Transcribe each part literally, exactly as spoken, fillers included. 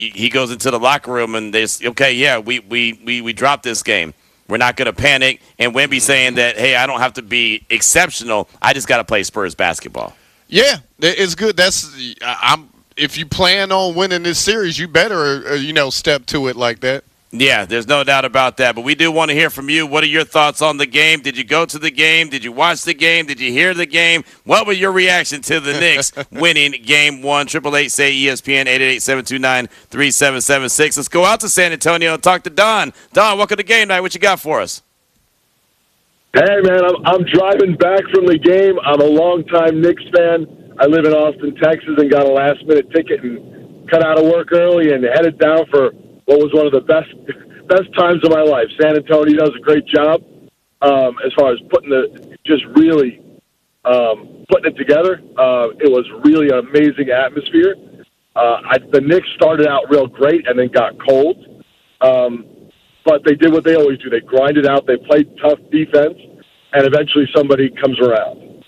he goes into the locker room and they say, okay, yeah, we we we, we dropped this game. We're not going to panic. And Wemby saying that, hey, I don't have to be exceptional. I just got to play Spurs basketball. Yeah, it's good. That's I'm. If you plan on winning this series, you better, you know, step to it like that. Yeah, there's no doubt about that. But we do want to hear from you. What are your thoughts on the game? Did you go to the game? Did you watch the game? Did you hear the game? What was your reaction to the Knicks winning game one? Triple eight say E S P N, eight eight eight, seven two nine, three seven seven six. Let's go out to San Antonio and talk to Don. Don, welcome to game night. What you got for us? Hey, man, I'm, I'm driving back from the game. I'm a longtime Knicks fan. I live in Austin, Texas, and got a last-minute ticket and cut out of work early and headed down for what was one of the best best times of my life. San Antonio does a great job um, as far as putting the just really um, putting it together. Uh, it was really an amazing atmosphere. Uh, I, the Knicks started out real great and then got cold, um, but they did what they always do. They grinded out. They played tough defense, and eventually somebody comes around.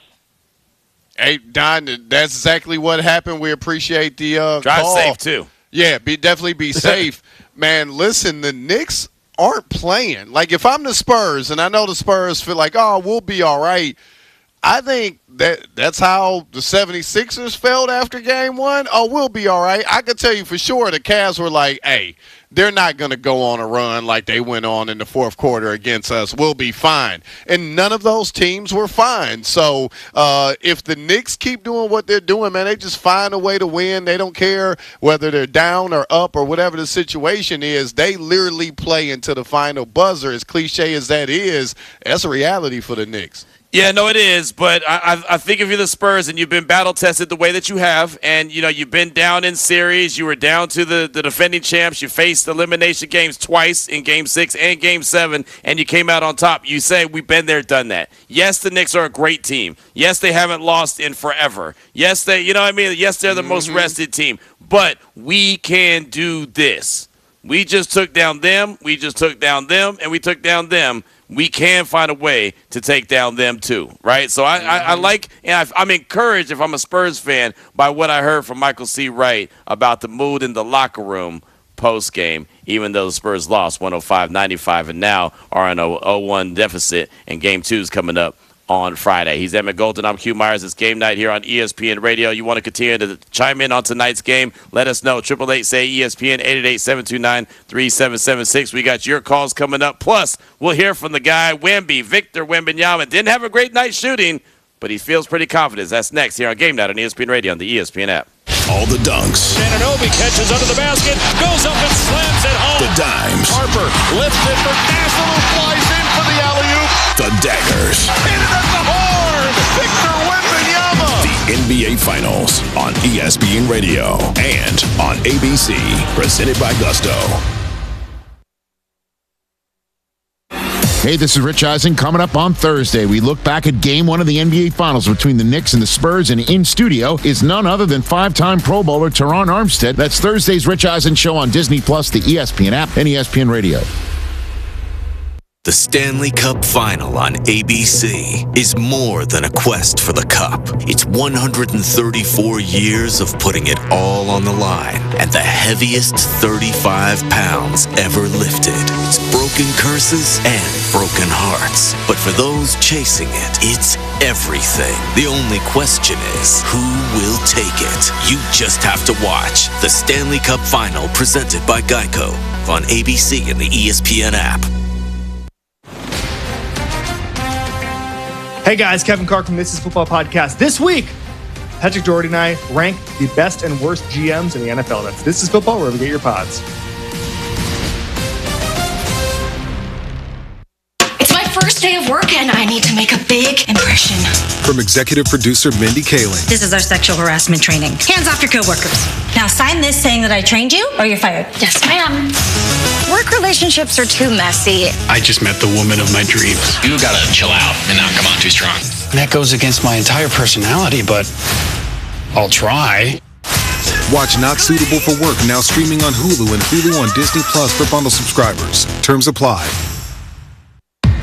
Hey, Don, that's exactly what happened. We appreciate the uh, Drive call. safe, too. Yeah, be definitely be safe. Man, listen, the Knicks aren't playing. Like, if I'm the Spurs, and I know the Spurs feel like, oh, we'll be all right, I think that that's how the seventy-sixers felt after game one. Oh, we'll be all right. I can tell you for sure the Cavs were like, hey, they're not going to go on a run like they went on in the fourth quarter against us. We'll be fine. And none of those teams were fine. So uh, if the Knicks keep doing what they're doing, man, they just find a way to win. They don't care whether they're down or up or whatever the situation is. They literally play into the final buzzer. As cliche as that is, that's a reality for the Knicks. Yeah, no, it is. But I, I, I think if you're the Spurs and you've been battle tested the way that you have, and you know you've been down in series, you were down to the, the defending champs, you faced elimination games twice in Game Six and Game Seven, and you came out on top. You say we've been there, done that. Yes, the Knicks are a great team. Yes, they haven't lost in forever. Yes, they, you know what I mean. Yes, they're the mm-hmm. most rested team. But we can do this. We just took down them. We just took down them, and we took down them. We can find a way to take down them too, right? So I, I, I like, and I, I'm encouraged if I'm a Spurs fan by what I heard from Michael C. Wright about the mood in the locker room post game, even though the Spurs lost one oh five ninety-five and now are in a oh one deficit, and game two is coming up on Friday. He's Emmett Golden. I'm Hugh Myers. It's game night here on E S P N Radio. You want to continue to chime in on tonight's game? Let us know. Triple eight say E S P N, eight eight eight, seven two nine, three seven seven six. We got your calls coming up. Plus, we'll hear from the guy, Wemby, Victor Wembanyama. Didn't have a great night shooting, but he feels pretty confident. That's next here on Game Night on E S P N Radio on the E S P N app. All the dunks. Anunoby catches under the basket, goes up and slams it home. The dimes. Harper lifts it for Dazzle, who flies in for the alley-oop. The daggers. Hit it at the horn. Victor Wembanyama. The N B A Finals on E S P N Radio and on A B C. Presented by Gusto. Hey, this is Rich Eisen. Coming up on Thursday, we look back at game one of the N B A Finals between the Knicks and the Spurs, and in studio is none other than five-time Pro Bowler Teron Armstead. That's Thursday's Rich Eisen Show on Disney Plus, the E S P N app, and E S P N Radio. The Stanley Cup Final on A B C is more than a quest for the cup. It's one hundred thirty-four years of putting it all on the line and the heaviest thirty-five pounds ever lifted. It's broken curses and broken hearts. But for those chasing it, it's everything. The only question is, who will take it? You just have to watch the Stanley Cup Final presented by Geico on A B C and the E S P N app. Hey guys, Kevin Clark from This Is Football Podcast. This week, Patrick Doherty and I rank the best and worst G Ms in the N F L. That's This Is Football, wherever you get your pods. It's my first day of work and I need to make a big impression. From executive producer Mindy Kaling. This is our sexual harassment training. Hands off your coworkers. Now sign this saying that I trained you or you're fired. Yes, ma'am. Work relationships are too messy. I just met the woman of my dreams. You gotta chill out and not come on too strong. And that goes against my entire personality, but I'll try. Watch Not Suitable for Work now streaming on Hulu and Hulu on Disney Plus for bundle subscribers. Terms apply.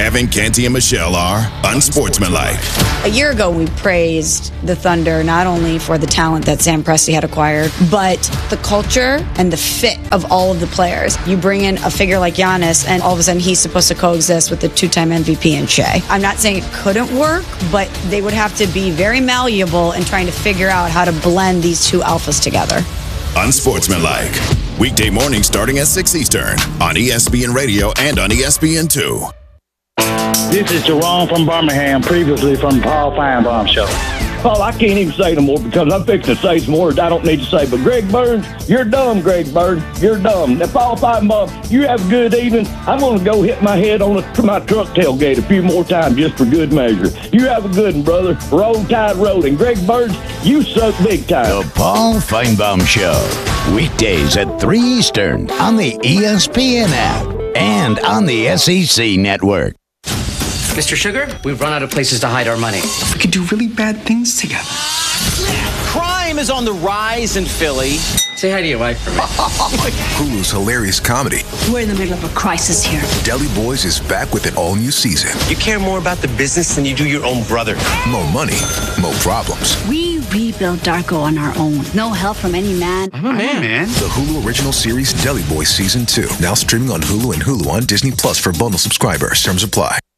Kevin, Canty, and Michelle are unsportsmanlike. A year ago, we praised the Thunder not only for the talent that Sam Presti had acquired, but the culture and the fit of all of the players. You bring in a figure like Giannis, and all of a sudden he's supposed to coexist with the two-time M V P in Shea. I'm not saying it couldn't work, but they would have to be very malleable in trying to figure out how to blend these two alphas together. Unsportsmanlike. Weekday mornings starting at six Eastern on E S P N Radio and on E S P N two. This is Jerome from Birmingham, previously from the Paul Feinbaum Show. Paul, I can't even say no more because I'm fixing to say some words I don't need to say. But Greg Burns, you're dumb, Greg Burns. You're dumb. Now, Paul Feinbaum, you have a good evening. I'm going to go hit my head on a, my truck tailgate a few more times just for good measure. You have a good one, brother. Roll Tide Road. And Greg Burns, you suck big time. The Paul Feinbaum Show. Weekdays at three Eastern on the E S P N app and on the S E C network. Mister Sugar, we've run out of places to hide our money. We could do really bad things together. Crime is on the rise in Philly. Say hi to your wife for me. Hulu's hilarious comedy, We're in the middle of a crisis here. Deli Boys, is back with an all-new season. You care more about the business than you do your own brother. More money, more problems. We rebuilt Darko on our own. No help from any man. I'm a man. man. The Hulu original series Deli Boys Season two, now streaming on Hulu and Hulu on Disney Plus for bundle subscribers. Terms apply.